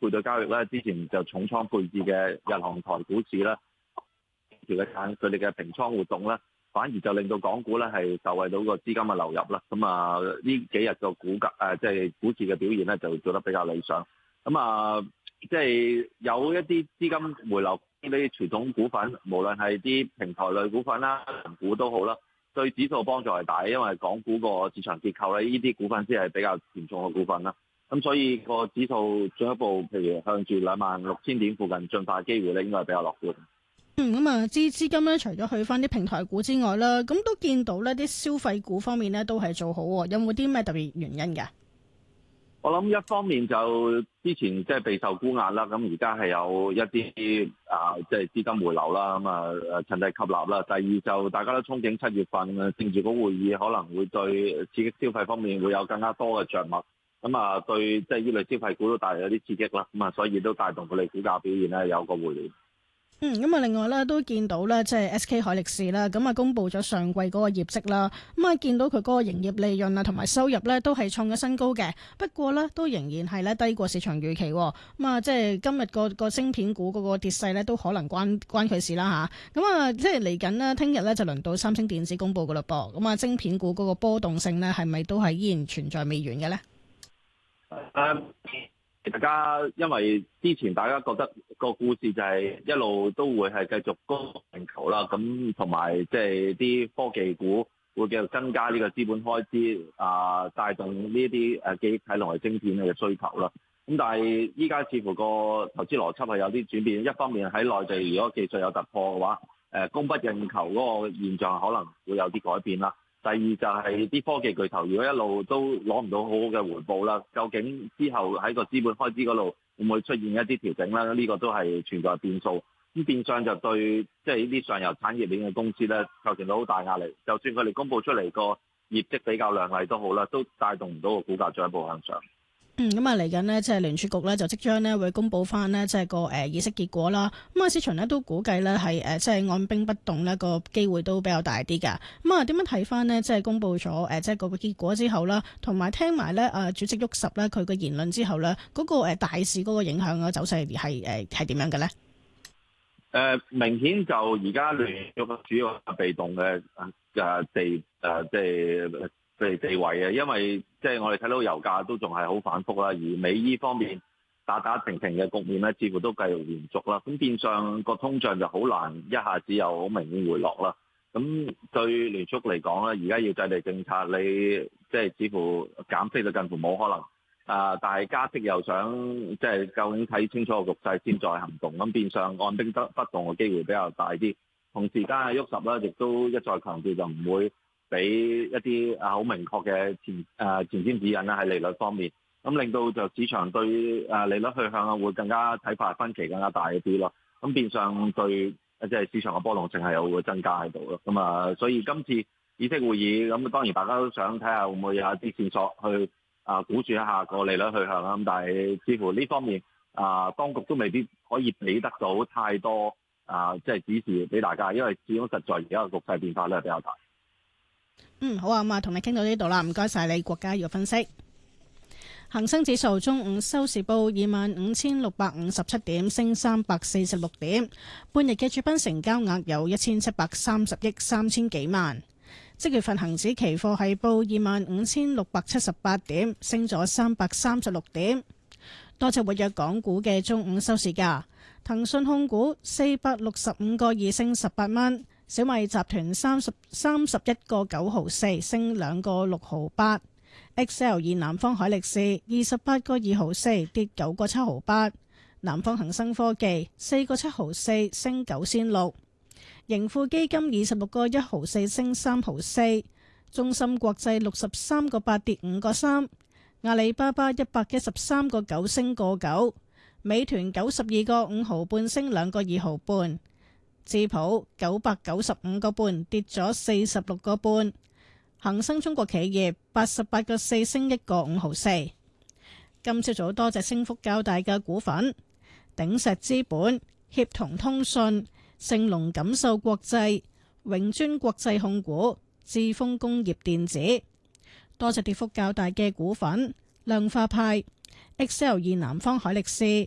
配對交易咧，之前就重倉配置嘅日韓台股市啦，條嘅佢哋嘅平倉活動咧，反而就令到港股咧係受惠到個資金嘅流入啦。咁啊呢幾日個股價即係股市嘅表現咧就做得比較理想。咁啊即係有一啲資金回流呢啲傳統股份，無論係啲平台類股份啦、股都好啦，對指數幫助係大，因為港股個市場結構咧，呢啲股份先係比較嚴重嘅股份啦。咁所以個指數進一步，譬如向住26,000點附近進發嘅機會咧，應該係比較樂觀。 咁啊，資金咧，除咗去翻啲平台股之外啦，咁都見到呢啲消費股方面咧都係做好喎。有冇啲咩特別原因㗎？ 我諗一方面就之前即係備受沽壓啦，咁而家係有一啲即係資金回流啦，咁啊趁低吸納啦。第二就大家都憧憬7月份嘅政治局會議可能會對刺激消費方面會有更加多嘅着墨，咁啊對即係呢類消費股都帶嚟一啲刺激啦，咁啊所以都帶動佢哋股價表現咧有個回暖。 咁啊，另外咧都見到咧，即係 SK 海力士啦，咁啊公布咗上季嗰個業績啦，咁啊見到佢嗰個營業利潤啊同埋收入咧都係創咗新高嘅，不過咧都仍然係咧低過市場預期，咁啊即係今日個晶片股嗰個跌勢咧都可能關佢事啦吓，咁啊即係嚟緊呢，聽日咧就輪到三星電子公布噶啦噃，咁啊晶片股嗰個波動性咧係咪都係依然存在未完嘅咧？ 大家因為之前大家覺得個故事就係一路都會係繼續供不應求啦，咁同埋即係啲科技股會繼續增加呢個資本開支帶動呢啲記憶體同埋晶片嘅需求啦。咁但係依家似乎個投資邏輯係有啲轉變，一方面喺內地如果技術有突破嘅話，供不應求嗰個現象可能會有啲改變啦。第二就係啲科技巨頭，如果一路都攞唔到好好嘅回報啦，究竟之後喺個資本開支嗰度會唔會出現一啲調整咧？呢個都係存在變數。咁變相就對即係呢啲上游產業鏈嘅公司咧，構成到好大壓力。就算佢哋公佈出嚟個業績比較亮麗都好啦，都帶動唔到個股價進一步向上。 咁啊嚟緊呢，即係聯儲局咧就即將呢會公佈翻呢，即係個議息結果啦。咁啊市場呢都估計呢係即係按兵不動呢個機會都比較大啲㗎。咁啊點樣睇翻呢？即係公佈咗即係個結果之後啦，同埋聽埋呢主席沃什呢佢嘅言論之後呢，嗰個大市嗰個影響嘅走勢係點樣嘅咧？ 明顯就而家聯儲局主要係被動嘅即係地位啊，因為即係我哋睇到油價都仲係好反覆啦，而美伊方面打停停嘅局面咧，似乎都繼續延續啦。咁變相個通脹就好難一下子又好明顯回落啦。咁對聯儲嚟講咧，而家要制定政策，你即係似乎減息就近乎冇可能。但係加息又想即係究竟睇清楚個局勢先再行動，咁變相按兵不動嘅機會比較大啲。同時間啊，沃什啦，亦都一再強調就唔會俾一啲好明確嘅前瞻指引啦，喺利率方面，咁令到就市場對利率去向啊會更加睇法分歧更加大一啲咯。咁變相對即係市場嘅波動性係有會增加喺度咯。咁啊，所以今次議息會議咁當然大家都想睇下會唔會有一啲線索去估算一下個利率去向啦。咁但係似乎呢方面當局都未必可以俾得到太多即係指示俾大家，因為始終實在而家個局勢變化咧比較大。 好啊，咁啊，同你傾到呢度啦，唔該晒你，郭家耀分析。恒生指數中午收市報25,657點，升346點。半日嘅主板成交額有1,730億3千幾萬。即月份恒指期貨係報25,678點，升咗336點。多隻活躍港股嘅中午收市價，騰訊控股465個2升18蚊。小米集團31個9毫4升2個6毫8。XL 南方海力士28個2毫4跌9個7毫8。南方恒生科技4個7毫4升9仙6。盈富基金26個1毫4升3毫4。中芯國際63個8跌5個3。阿里巴巴113個9升個9。美團92個5毫半升2個2毫半。智普995個半跌咗46個半。恒生中國企業88個4升1個5毫4。今朝早多隻升幅較大嘅股份：鼎石資本、協同通訊、盛隆錦繡國際、永尊國際控股、智豐工業電子。多隻跌幅較大嘅股份：量化派、XL 南方海力士、